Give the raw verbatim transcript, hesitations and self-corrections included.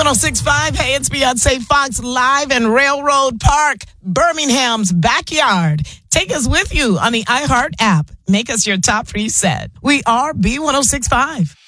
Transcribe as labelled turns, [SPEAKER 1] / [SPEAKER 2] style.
[SPEAKER 1] oh six point five. Hey, it's Beyonce Fox live in Railroad Park, Birmingham's backyard. Take us with you on the iHeart app. Make us your top preset. We are B one oh six point five.